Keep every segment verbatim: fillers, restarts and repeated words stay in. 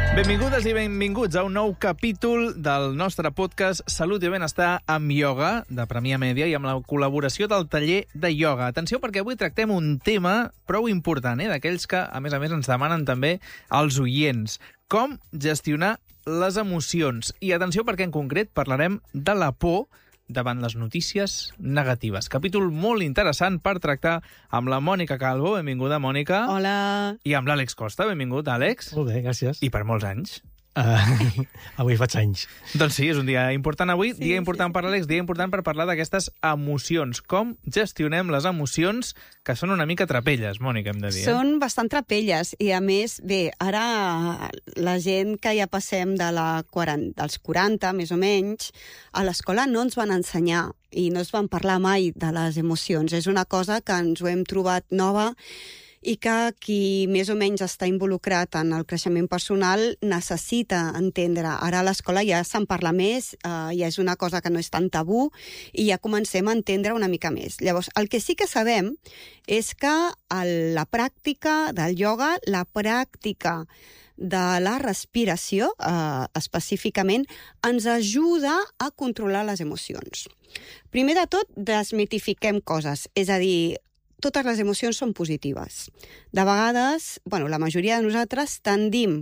Benvingudes i benvinguts a un nou capítol del nostre podcast Salut i Benestar amb ioga, de Premià Mèdia, i amb la col·laboració del taller de ioga. Atenció, perquè avui tractem un tema prou important, eh? D'aquells que, a més a més, ens demanen també els oients. Com gestionar les emocions. I atenció, perquè en concret parlarem de la por davant les notícies negatives. Capítol molt interessant per tractar amb la Mònica Calvo. Benvinguda, Mònica. Hola. I amb l'Àlex Costa. Benvingut, Àlex. Molt bé, gràcies. I per molts anys. Uh, avui faig anys. Doncs sí, és un dia important avui, Sí, dia important sí, per l'Àlex, dia important per parlar d'aquestes emocions. Com gestionem les emocions que són una mica trapelles, Mònica, hem de dir. Eh? Són bastant trapelles i, a més, bé, ara la gent que ja passem de la quaranta, dels quaranta, més o menys, a l'escola no ens van ensenyar i no es van parlar mai de les emocions. És una cosa que ens ho hem trobat nova i que qui més o menys està involucrat en el creixement personal necessita entendre. Ara a l'escola ja se'n parla més, eh, ja és una cosa que no és tan tabú i ja comencem a entendre una mica més. Llavors, el que sí que sabem és que el, la pràctica del ioga, la pràctica de la respiració, eh, específicament, ens ajuda a controlar les emocions. Primer de tot, desmitifiquem coses, és a dir, totes les emocions són positives. De vegades, bueno, la majoria de nosaltres tendim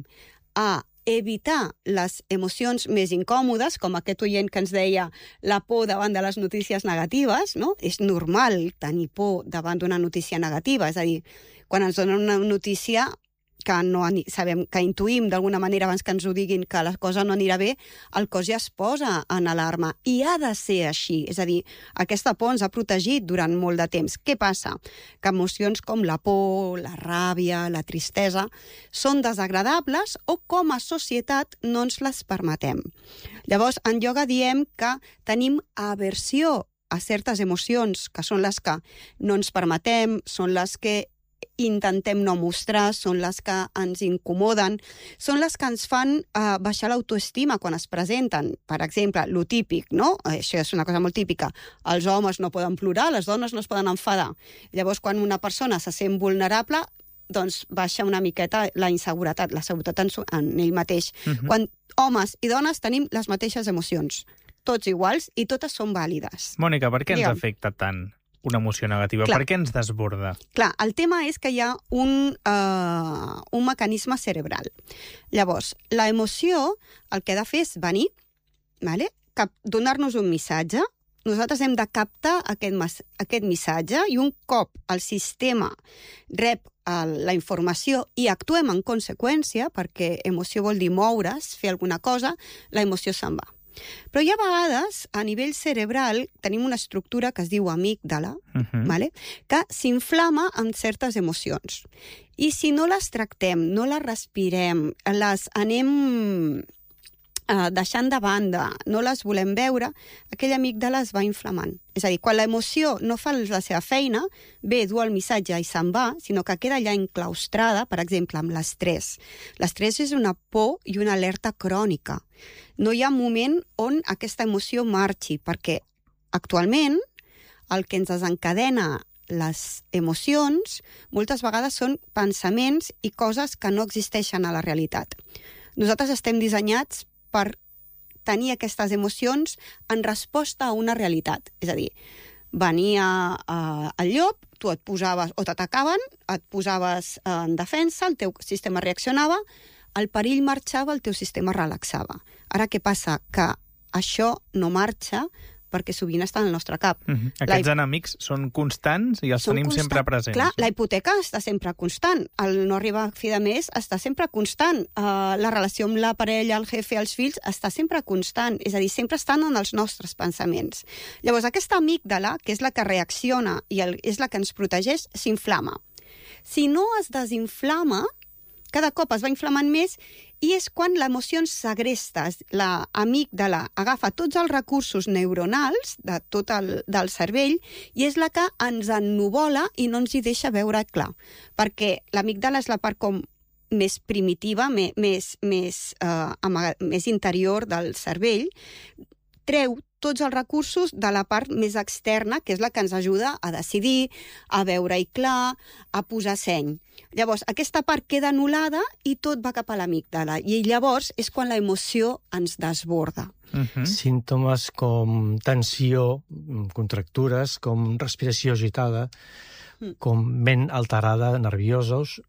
a evitar les emocions més incòmodes, com aquest oient que ens deia la por davant de les notícies negatives, no? És normal tenir por davant d'una notícia negativa, és a dir, quan ens donen una notícia que no sabem, que intuïm d'alguna manera abans que ens ho diguin que la cosa no anirà bé, el cos ja es posa en alarma. I ha de ser així. És a dir, aquesta por ens ha protegit durant molt de temps. Què passa? Que emocions com la por, la ràbia, la tristesa, són desagradables o com a societat no ens les permetem. Llavors, en ioga diem que tenim aversió a certes emocions, que són les que no ens permetem, són les que intentem no mostrar, són les que ens incomoden, són les que ens fan eh, baixar l'autoestima quan es presenten. Per exemple, lo típic, no? Això és una cosa molt típica. Els homes no poden plorar, les dones no es poden enfadar. Llavors, quan una persona se sent vulnerable, doncs baixa una miqueta la inseguretat, la seguretat en, en ell mateix. Uh-huh. Quan homes i dones tenim les mateixes emocions, tots iguals i totes són vàlides. Mònica, per què ens Digue'm. afecta tant una emoció negativa? Clar. Per què ens desborda? Clar, el tema és que hi ha un, uh, un mecanisme cerebral. Llavors, la emoció el que ha de fer és venir, vale? Cap, donar-nos un missatge. Nosaltres hem de captar aquest, aquest missatge i un cop el sistema rep el, la informació i actuem en conseqüència, perquè emoció vol dir moure's, fer alguna cosa, la emoció se'n va. Però hi ha vegades, a nivell cerebral, tenim una estructura que es diu amígdala, uh-huh. vale? Que s'inflama amb certes emocions. I si no les tractem, no les respirem, les anem eh, deixant de banda, no les volem veure, aquella amígdala es va inflamant. És a dir, quan l'emoció no fa la seva feina, ve, du el missatge i se'n va, sinó que queda allà enclaustrada, per exemple, amb l'estrès. L'estrès és una por i una alerta crònica. No hi ha moment on aquesta emoció marxi, perquè actualment el que ens desencadena les emocions moltes vegades són pensaments i coses que no existeixen a la realitat. Nosaltres estem dissenyats per tenir aquestes emocions en resposta a una realitat. És a dir, venia uh, el llop, tu et posaves, o t'atacaven, et posaves en defensa, el teu sistema reaccionava, el perill marxava, el teu sistema relaxava. Ara què passa? Que això no marxa perquè sovint està en el nostre cap. Uh-huh. Aquests la... enemics són constants i els són tenim constant... sempre presents. Clar, la hipoteca està sempre constant. El no arribar a fi de mes està sempre constant. Uh, la relació amb la parella, el jefe, els fills, està sempre constant. És a dir, sempre estan en els nostres pensaments. Llavors, aquesta amígdala, que és la que reacciona i el, és la que ens protegeix, s'inflama. Si no es desinflama, cada cop es va inflamant més i és quan l'emoció ens segresta. La amígdala agafa tots els recursos neuronals de tot el del cervell i és la que ens ennuvola i no ens hi deixa veure clar. Perquè l'amígdala és la part com més primitiva, més, més, més, eh, amaga, més interior del cervell, treu tots els recursos de la part més externa, que és la que ens ajuda a decidir, a veure-hi clar, a posar seny. Llavors, aquesta part queda anul·lada i tot va cap a l'amígdala. I llavors és quan la emoció ens desborda. Uh-huh. Símptomes com tensió, contractures, com respiració agitada, mm. com ment alterada, nerviosos,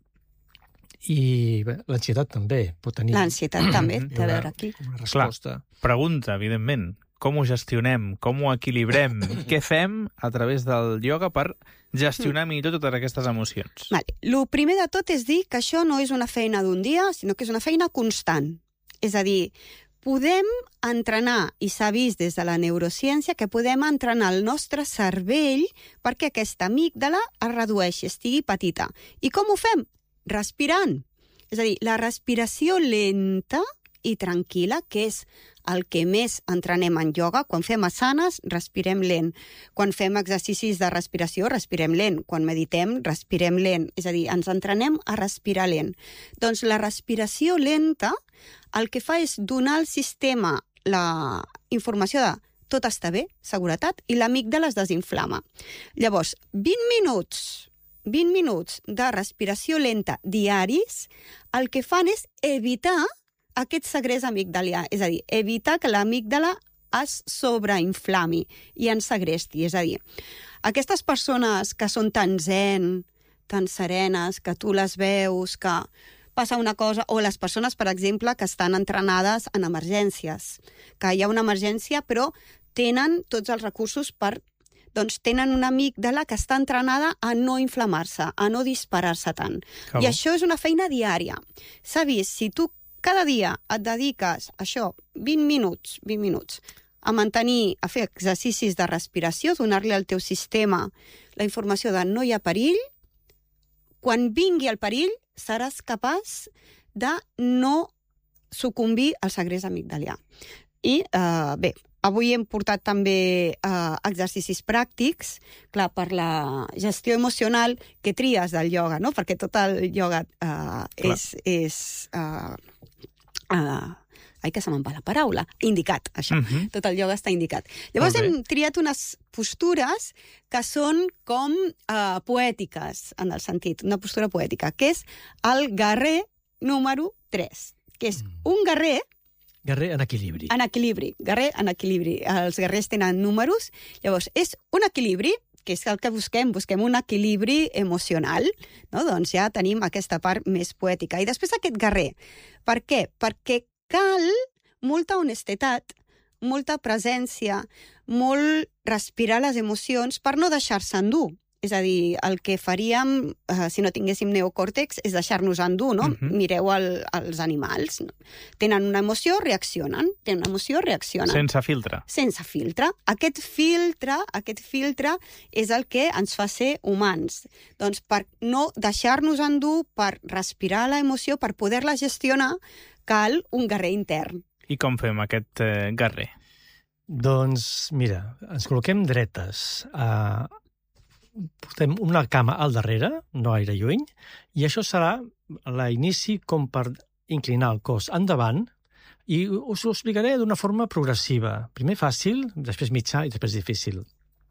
i bé, l'ansietat també pot tenir... L'ansietat també, té a veure aquí. Una resposta. Clar, pregunta, evidentment. Com ho gestionem? Com ho equilibrem? Què fem a través del ioga per gestionar millor totes aquestes emocions? Vale. Lo primer de tot és dir que això no és una feina d'un dia, sinó que és una feina constant. És a dir, podem entrenar, i s'ha vist des de la neurociència, que podem entrenar el nostre cervell perquè aquesta amígdala es redueixi, estigui petita. I com ho fem? Respirant. És a dir, la respiració lenta i tranquil·la, que és el que més entrenem en ioga. Quan fem asanes, respirem lent. Quan fem exercicis de respiració, respirem lent. Quan meditem, respirem lent. És a dir, ens entrenem a respirar lent. Doncs la respiració lenta el que fa és donar al sistema la informació de tot està bé, seguretat, i l'amígdala es desinflama. Llavors, vint minuts, vint minuts de respiració lenta diaris, el que fan és evitar aquest segrest amigdalià, és a dir, evitar que l'amígdala es sobreinflami i ens segresti. És a dir, aquestes persones que són tan zen, tan serenes, que tu les veus, que passa una cosa, o les persones, per exemple, que estan entrenades en emergències, que hi ha una emergència però tenen tots els recursos per... doncs tenen una amígdala que està entrenada a no inflamar-se, a no disparar-se tant. Com? I això és una feina diària. S'ha vist, si tu cada dia et dediques a això, vint minuts, vint minuts, a mantenir, a fer exercicis de respiració, donar-li al teu sistema la informació de no hi ha perill, quan vingui el perill seràs capaç de no sucumbir al segrest amigdalià. I, eh, bé, avui hem portat també eh, exercicis pràctics, clar, per la gestió emocional que tries del ioga, no? Perquè tot el ioga eh, és... és eh, Uh, ai, que se me'n va la paraula, indicat, això. Uh-huh. Tot el ioga està indicat. Llavors hem triat unes postures que són com uh, poètiques, en el sentit, una postura poètica, que és el guerrer número tres, que és un guerrer... Guerrer en equilibri. En equilibri, guerrer en equilibri. Els guerrers tenen números, llavors és un equilibri, que és el que busquem, busquem un equilibri emocional, no? Doncs ja tenim aquesta part més poètica. I després aquest guerrer. Per què? Perquè cal molta honestedat, molta presència, molt respirar les emocions per no deixar-se endur. És a dir, el que faríem, eh, si no tinguéssim neocòrtex, és deixar-nos endur, no? Uh-huh. Mireu el, els animals. Tenen una emoció, reaccionen. Tenen una emoció, reaccionen. Sense filtre. Sense filtre. Aquest filtre, aquest filtre és el que ens fa ser humans. Doncs per no deixar-nos endur, per respirar la emoció, per poder-la gestionar, cal un guerrer intern. I com fem aquest eh, guerrer? Doncs, mira, ens col·loquem dretes a... Portem una cama al darrere, no gaire lluny, i això serà l'inici com per inclinar el cos endavant, i us ho explicaré d'una forma progressiva. Primer fàcil, després mitjà i després difícil.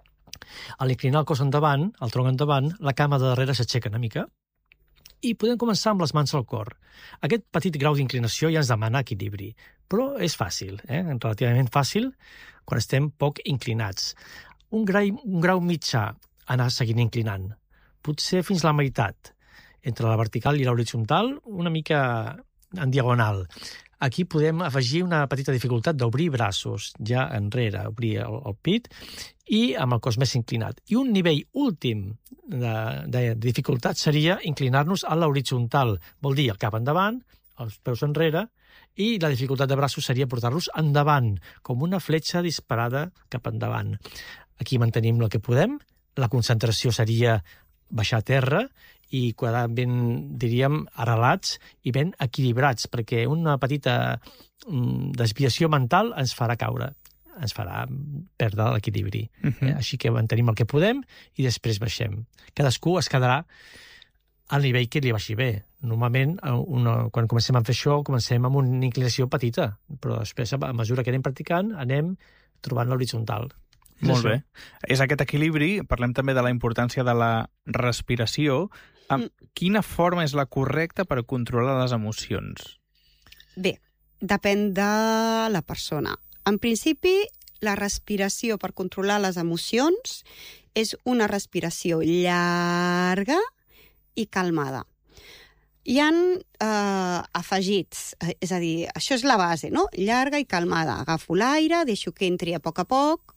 A l'inclinar el cos endavant, el tronc endavant, la cama de darrere s'aixeca una mica, i podem començar amb les mans al cor. Aquest petit grau d'inclinació ja ens demana equilibri, però és fàcil, eh? Relativament fàcil, quan estem poc inclinats. Un grau, un grau mitjà, anar seguint inclinant. Potser fins la meitat, entre la vertical i l'horitzontal, una mica en diagonal. Aquí podem afegir una petita dificultat d'obrir braços, ja enrere, obrir el, el pit, i amb el cos més inclinat. I un nivell últim de, de dificultat seria inclinar-nos a l'horitzontal. Vol dir el cap endavant, els peus enrere, i la dificultat de braços seria portar-los endavant, com una fletxa disparada cap endavant. Aquí mantenim el que podem. La concentració seria baixar a terra i quedar ben, diríem, arrelats i ben equilibrats, perquè una petita mm, desviació mental ens farà caure, ens farà perdre l'equilibri. Uh-huh. Així que mantenim el que podem i després baixem. Cadascú es quedarà al nivell que li baixi bé. Normalment, una, quan comencem a fer això, comencem amb una inclinació petita, però després, a mesura que anem practicant, anem trobant l'horitzontal. Molt bé. És aquest equilibri, parlem també de la importància de la respiració. Amb quina forma és la correcta per controlar les emocions? Bé, depèn de la persona. En principi, la respiració per controlar les emocions és una respiració llarga i calmada. Hi ha eh, afegits, és a dir, això és la base, no? Llarga i calmada. Agafo l'aire, deixo que entri a poc a poc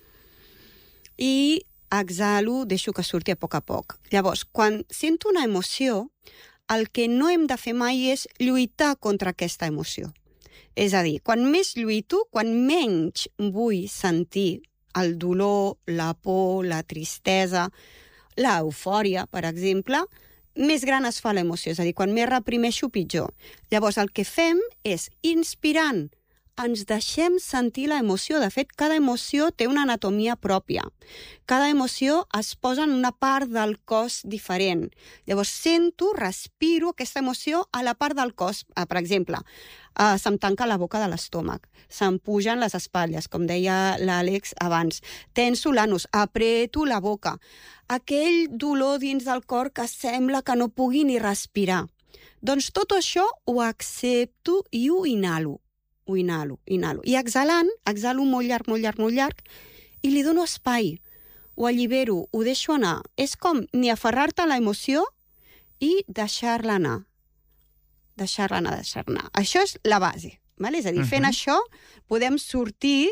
i exhalo, deixo que surti a poc a poc. Llavors, quan sento una emoció, el que no hem de fer mai és lluitar contra aquesta emoció. És a dir, quan més lluito, quan menys vull sentir el dolor, la por, la tristesa, l'eufòria, per exemple, més gran es fa l'emoció. És a dir, quan més reprimeixo, pitjor. Llavors, el que fem és, inspirant, ens deixem sentir l'emoció. De fet, cada emoció té una anatomia pròpia. Cada emoció es posa en una part del cos diferent. Llavors, sento, respiro aquesta emoció a la part del cos. Per exemple, eh, se'm tanca la boca de l'estómac, se'm pugen les espatlles, com deia l'Àlex abans. Tenso l'anus, apreto la boca. Aquell dolor dins del cor que sembla que no pugui ni respirar. Doncs tot això ho accepto i ho inhalo. Ho inhalo, inhalo. I exhalant, exhalo molt llarg, molt llarg, molt llarg, i li dono espai. Ho allibero, ho deixo anar. És com ni aferrar-te a la emoció i deixar-la anar. Deixar-la anar, deixar-la anar. Això és la base. Vale? És a dir, fent uh-huh. això podem sortir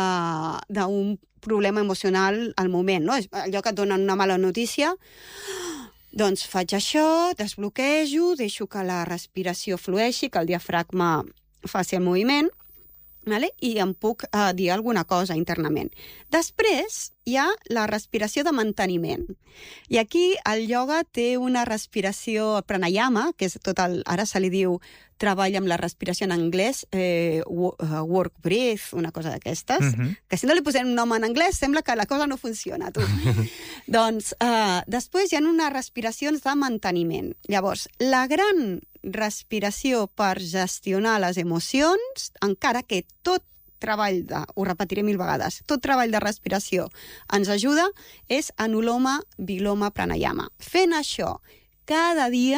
d'un problema emocional al moment. No? Allò que et donen una mala notícia, doncs faig això, desbloquejo, deixo que la respiració flueixi, que el diafragma faci el moviment, vale? I em puc eh, dir alguna cosa internament. Després hi ha la respiració de manteniment. I aquí el ioga té una respiració pranayama, que és tot el, ara se li diu treball amb la respiració en anglès, eh, work breath, una cosa d'aquestes, uh-huh. que si no li posem un nom en anglès sembla que la cosa no funciona, tu. Doncs eh, després hi ha unes respiracions de manteniment. Llavors, la gran respiració per gestionar les emocions, encara que tot treball de, ho repetiré mil vegades, tot treball de respiració ens ajuda, és Anuloma Viloma Pranayama. Fent això cada dia,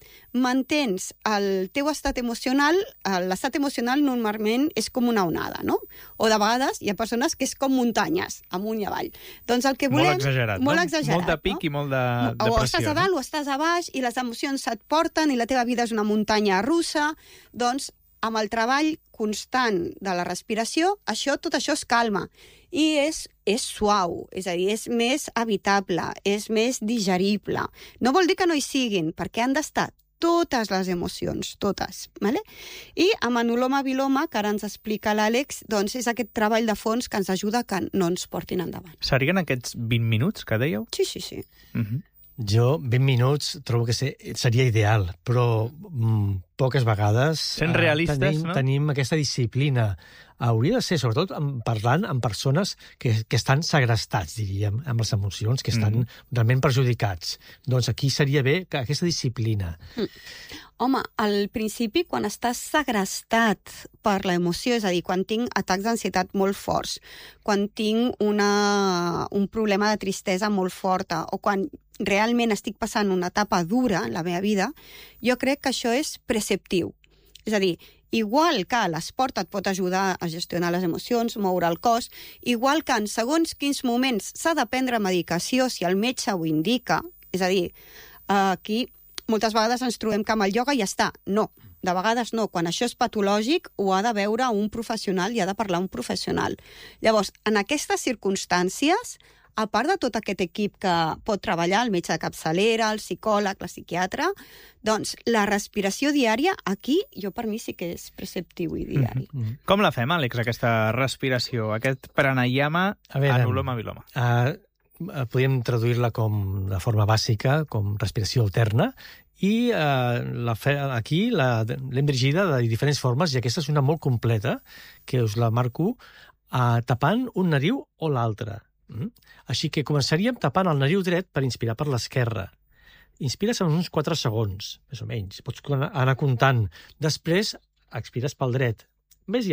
mantens el teu estat emocional, l'estat emocional normalment és com una onada, no? O de vegades hi ha persones que és com muntanyes, amunt i avall. Doncs el que volem... Molt exagerat, molt no? exagerat, molt de pic no? I molt de, de o pressió. O estàs a dalt no? o estàs a baix i les emocions se't porten i la teva vida és una muntanya russa. Doncs amb el treball constant de la respiració, això, tot això es calma i és, és suau, és a dir, és més habitable, és més digerible. No vol dir que no hi siguin, perquè han d'estar totes les emocions, totes. Vale? I amb Anuloma Viloma, que ara ens explica l'Àlex, doncs és aquest treball de fons que ens ajuda que no ens portin endavant. Serien aquests vint minuts que dèieu? Sí, sí, sí. Uh-huh. Jo, vint minuts, trobo que seria ideal, però mm, poques vegades Sent realistes, tenim, no? tenim aquesta disciplina. Hauria de ser, sobretot, amb, parlant amb persones que, que estan segrestats, diríem, amb les emocions, que estan mm. realment perjudicats. Doncs aquí seria bé que aquesta disciplina. Mm. Home, al principi, quan estàs segrestat per l'emoció, és a dir, quan tinc atacs d'ansietat molt forts, quan tinc una, un problema de tristesa molt forta, o quan realment estic passant una etapa dura en la meva vida, jo crec que això és preceptiu. És a dir, igual que l'esport et pot ajudar a gestionar les emocions, moure el cos, igual que en segons quins moments s'ha de prendre medicació si el metge ho indica, és a dir, aquí moltes vegades ens trobem que amb el ioga ja està. No, de vegades no. Quan això és patològic, ho ha de veure un professional i ha de parlar un professional. Llavors, en aquestes circumstàncies, a part de tot aquest equip que pot treballar, el metge de capçalera, el psicòleg, la psiquiatra, doncs la respiració diària, aquí, jo per mi sí que és preceptiu i diari. Mm-hmm. Com la fem, Àlex, aquesta respiració, aquest pranayama Anuloma Viloma? Uh, podríem traduir-la com de forma bàsica, com respiració alterna, i uh, la fe, aquí l'hem dirigida de diferents formes, i aquesta és una molt completa, que us la marco uh, tapant un nariu o l'altre. Mm? Així que començaríem tapant el nariu dret per inspirar per l'esquerra. Inspires en uns quatre segons, més o menys. Pots anar comptant. Després expires pel dret. Més llarg.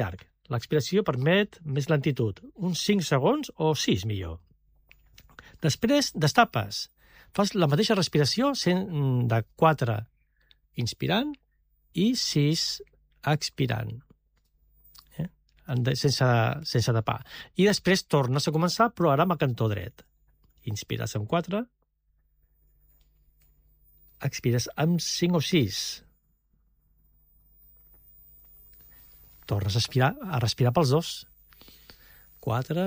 L'expiració permet més lentitud, uns cinc segons o sis, millor. Després, destapes. Fas la mateixa respiració de quatre inspirant i sis expirant, eh? sense, sense tapar. I després tornes a començar, però ara amb el cantó dret. Inspires amb quatre, expires amb cinc o sis. Tornes a respirar, a respirar pels dos. quatre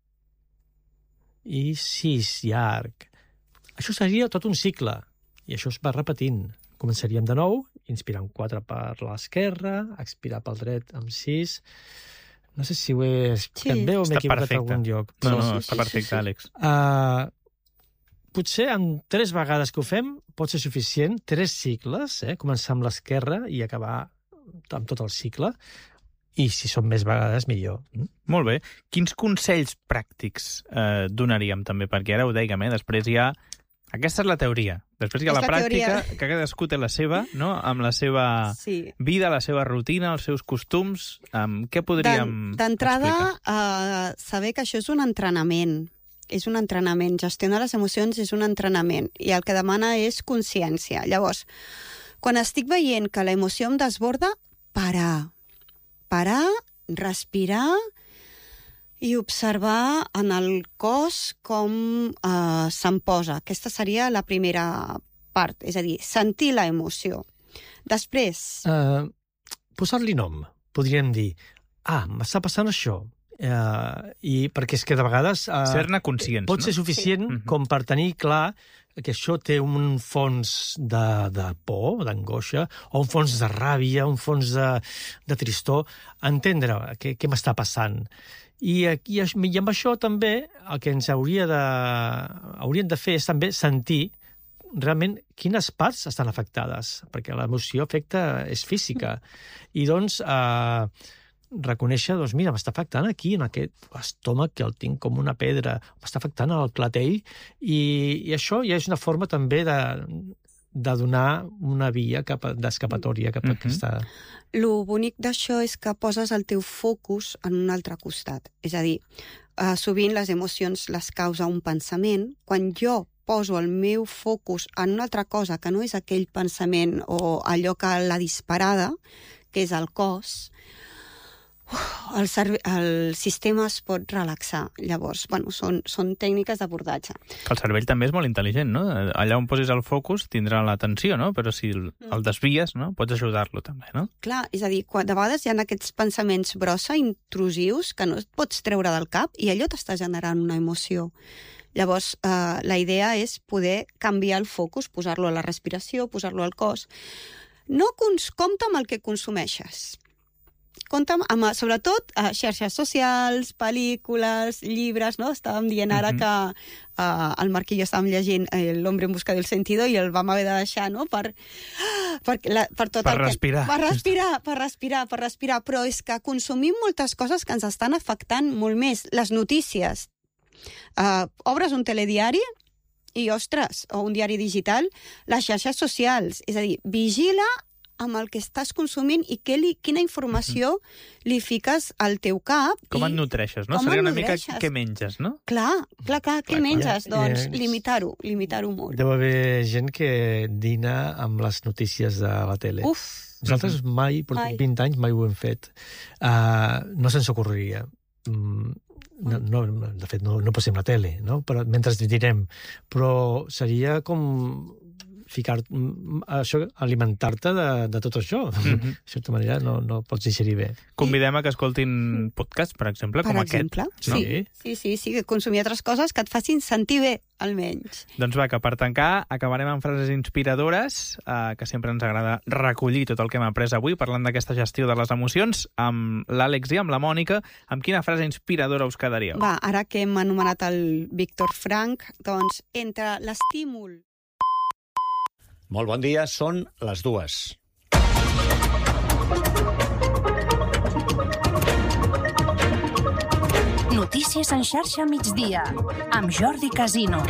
i sis, llarg. Això seria tot un cicle, i això es va repetint. Començaríem de nou, inspirant quatre per l'esquerra, expirar pel dret amb sis. No sé si ho he explicat Sí. bé o m'he Està equivocat perfecte. a algun lloc. No, no, Sí, sí, està sí, perfecte, sí, sí. Àlex. Uh, potser en tres vegades que ho fem pot ser suficient, tres cicles, eh? Començar amb l'esquerra i acabar amb tot el cicle, i si són més vegades, millor. Molt bé. Quins consells pràctics eh, donaríem també? Perquè ara ho dèiem, eh? Després hi ha... Aquesta és la teoria. Després hi ha És la, la pràctica, teoria. que cadascú té la seva, no? Amb la seva Sí. vida, la seva rutina, els seus costums. Um, què podríem D'en- D'entrada, explicar? uh, saber que això és un entrenament. És un entrenament. Gestionar les emocions és un entrenament. I el que demana és consciència. Llavors, quan estic veient que la emoció em desborda, parar. Parar, respirar i observar en el cos com uh, se'm posa. Aquesta seria la primera part. És a dir, sentir la emoció. Després... Uh, posar-li nom. Podríem dir, ah, m'està passant això. Uh, i perquè és que de vegades... Uh, Ser-ne conscients, pot no? ser suficient Sí. sí. com per tenir clar que això té un fons de, de por, d'angoixa, o un fons de ràbia, un fons de, de tristor, entendre què, què m'està passant. I, i, I amb això també el que ens hauria de, hauríem de fer és també sentir realment quines parts estan afectades, perquè l'emoció afecta és física. I doncs eh, reconèixer, doncs mira, m'està afectant aquí, en aquest estómac, que el tinc com una pedra, m'està afectant el clatell, i, i això ja és una forma també de, de donar una via cap a, d'escapatòria cap a Mhm. aquesta... Lo bonic d'això és que poses el teu focus en un altre costat. És a dir, eh, sovint les emocions les causa un pensament. Quan jo poso el meu focus en una altra cosa que no és aquell pensament o allò que l'ha disparada, que és el cos, uf, el, cerve- el sistema es pot relaxar. Llavors, bueno, són, són tècniques d'abordatge. Que el cervell també és molt intel·ligent, no? Allà on posis el focus tindrà l'atenció, no? Però si el, el desvies, no? Pots ajudar-lo també, no? Clar, és a dir, quan, de vegades hi ha aquests pensaments brossa, intrusius, que no et pots treure del cap i allò t'està generant una emoció. Llavors, eh, la idea és poder canviar el focus, posar-lo a la respiració, posar-lo al cos. No cons compta amb el que consumeixes. Compta amb, sobretot, eh, xarxes socials, pel·lícules, llibres, no? Estàvem dient ara Mhm. que eh, el Marc i jo estàvem llegint eh, L'hombre en busca del sentido i el vam haver de deixar, no?, per, per, la, per tot Per el que... respirar. Per respirar, per respirar, per respirar. Però és que consumim moltes coses que ens estan afectant molt més. Les notícies. Uh, obres un telediari i, ostres, o un diari digital, les xarxes socials. És a dir, vigila amb el que estàs consumint i que li, quina informació li fiques al teu cap. Com i... et nutreixes, no? com Seria et una mica nodreixes. què menges, no? Clar, clar, clar, què Clar, clar. menges? Eh, Doncs eh, limitar-ho, limitar-ho molt. Deu haver gent que dina amb les notícies de la tele. Uf, Nosaltres mai, portem Mai. vint anys, mai ho hem fet. Uh, no se'ns ocorreria. Mm, no, no, de fet, no, no passem la tele, no? Però, mentre direm. Però seria com ficar mm, això, alimentar-te de, de tot això. Mhm. De certa manera no, no pots digerir bé. Convidem a que escoltin podcasts, per exemple, per com exemple. aquest. no? Sí, sí, sí, sí, que consumir altres coses que et facin sentir bé, almenys. Doncs va, que per tancar acabarem amb frases inspiradores, eh, que sempre ens agrada recollir tot el que hem après avui, parlant d'aquesta gestió de les emocions, amb l'Àlex i amb la Mònica. Amb quina frase inspiradora us quedaríeu? Va, ara que hem anomenat el Víctor Frank, doncs, entre l'estímul... Molt bon dia, són les dues. Notícies Notícies en xarxa migdia, amb Jordi Casino.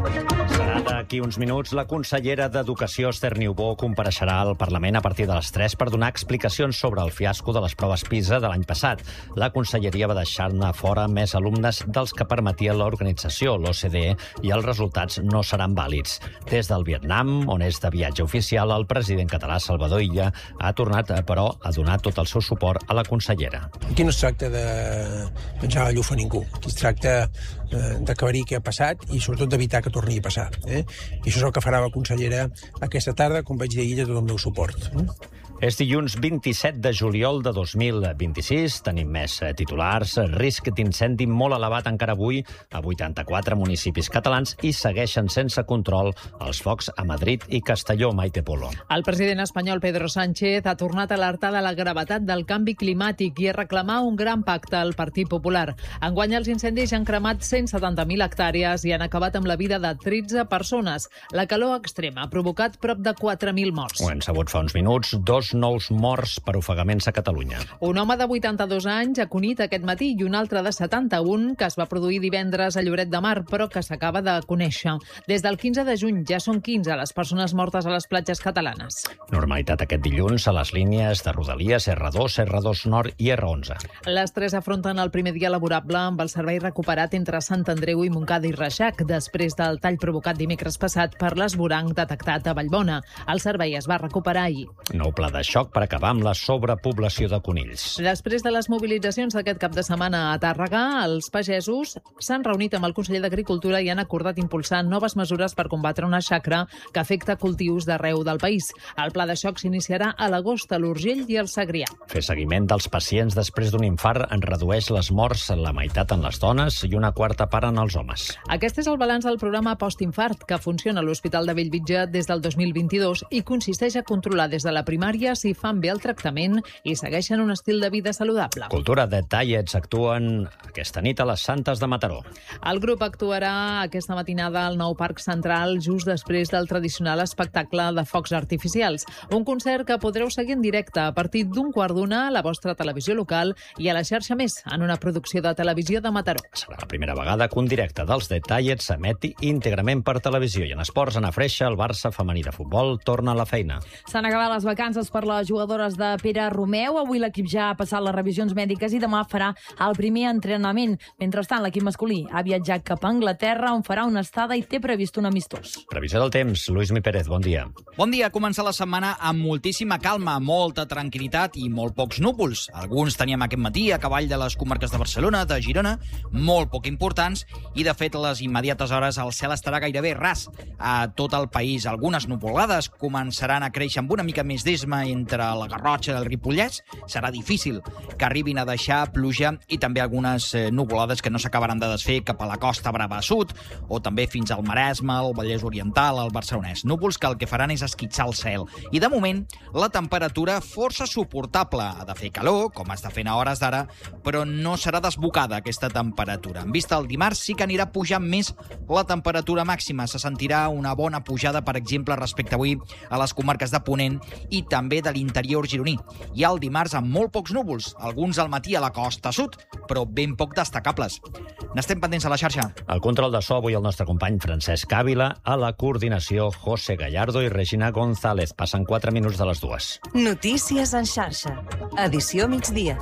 Serà d'aquí uns minuts. La consellera d'Educació, Esther Niubó, compareixerà al Parlament a partir de les tres per donar explicacions sobre el fiasco de les proves PISA de l'any passat. La conselleria va deixar-ne fora més alumnes dels que permetia l'organització, l'O C D E, i els resultats no seran vàlids. Des del Vietnam, on és de viatge oficial, el president català Salvador Illa ha tornat, però, a donar tot el seu suport a la consellera. Aquí no es tracta de menjar la llufa a ningú. Aquí es tracta d'aclarir què ha passat i sobretot d'evitar que torni a passar. Eh? I això és el que farà la consellera aquesta tarda, com vaig dir ahir, tot el meu suport. Eh? És dilluns vint-i-set de juliol de dos mil vint-i-sis. Tenim més titulars. Risc d'incendi molt elevat encara avui a vuitanta-quatre municipis catalans i segueixen sense control els focs a Madrid i Castelló. Maite Polo. El president espanyol Pedro Sánchez ha tornat a alertar de la gravetat del canvi climàtic i a reclamar un gran pacte al Partit Popular. Enguany els incendis han cremat cent setanta mil hectàrees i han acabat amb la vida de tretze persones. La calor extrema ha provocat prop de quatre mil morts. Ho hem sabut fa uns minuts. Dos nous morts per ofegaments a Catalunya. Un home de vuitanta-dos anys ha Cunit aquest matí i un altre de setanta-un que es va produir divendres a Lloret de Mar, però que s'acaba de conèixer. Des del quinze de juny ja són quinze les persones mortes a les platges catalanes. Normalitat aquest dilluns a les línies de Rodalies R dos, R dos Nord i R onze. Les tres afronten el primer dia laborable amb el servei recuperat entre Sant Andreu i Montcada i Reixac, després del tall provocat dimecres passat per l'esvoranc detectat a Vallbona. El servei es va recuperar ahir. Nou pla de xoc per acabar amb la sobrepoblació de conills. Després de les mobilitzacions d'aquest cap de setmana a Tàrrega, els pagesos s'han reunit amb el conseller d'Agricultura i han acordat impulsar noves mesures per combatre una xacra que afecta cultius d'arreu del país. El pla de xoc s'iniciarà a l'agost a l'Urgell i al Segrià. Fer seguiment dels pacients després d'un infart en redueix les morts en la meitat en les dones i una quarta part en els homes. Aquest és el balanç del programa Postinfart, que funciona a l'Hospital de Bellvitge des del dos mil vint-i-dos i consisteix a controlar des de la primària si fan bé el tractament i segueixen un estil de vida saludable. Cultura de Tallets actuen aquesta nit a les Santes de Mataró. El grup actuarà aquesta matinada al nou Parc Central just després del tradicional espectacle de focs artificials. Un concert que podreu seguir en directe a partir d'un quart d'una a la vostra televisió local i a la xarxa Més, en una producció de Televisió de Mataró. Serà la primera vegada que un directe dels The Tallets s'emeti íntegrament per televisió. I en esports, Anna Freixa, el Barça femení de futbol torna a la feina. S'han acabat les vacances per les jugadores de Pere Romeu. Avui l'equip ja ha passat les revisions mèdiques i demà farà el primer entrenament. Mentrestant, l'equip masculí ha viatjat cap a Anglaterra, on farà una estada i té previst un amistós. Previsió del temps. Lluís Mi Pérez, bon dia. Bon dia. Comença la setmana amb moltíssima calma, molta tranquil·litat i molt pocs núvols. Alguns teníem aquest matí a cavall de les comarques de Barcelona, de Girona, molt poc importants, i de fet a les immediates hores el cel estarà gairebé ras a tot el país. Algunes nuvolades començaran a créixer amb una mica més d'esma entre la Garrotxa i el Ripollès. Serà difícil que arribin a deixar pluja i també algunes eh, nuvolades que no s'acabaran de desfer cap a la Costa Brava Sud o també fins al Maresme, al Vallès Oriental, al Barcelonès. Núvols que el que faran és esquitxar el cel. I de moment la temperatura força suportable. Ha de fer calor, com està fent a hores d'ara, però no serà desbocada aquesta temperatura. En vista del dimarts sí que anirà pujant més la temperatura màxima. Se sentirà una bona pujada, per exemple, respecte avui a les comarques de Ponent i també de l'interior gironí. Hi ha el dimarts amb molt pocs núvols, alguns al matí a la costa sud, però ben poc destacables. N'estem pendents a la xarxa. El control de so avui el nostre company Francesc Ávila, a la coordinació José Gallardo i Regina González. Passen quatre minuts de les dues. Notícies en xarxa. Edició migdia.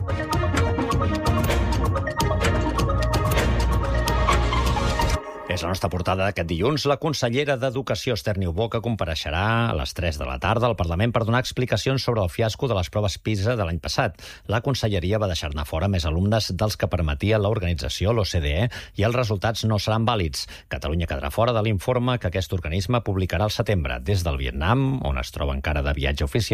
És la nostra portada d'aquest dilluns. La consellera d'Educació, Esther Niubó, que compareixerà a les tres de la tarda al Parlament per donar explicacions sobre el fiasco de les proves PISA de l'any passat. La conselleria va deixar-ne fora més alumnes dels que permetia l'organització, l'O C D E, i els resultats no seran vàlids. Catalunya quedarà fora de l'informe que aquest organisme publicarà al setembre des del Vietnam, on es troba encara de viatge oficial.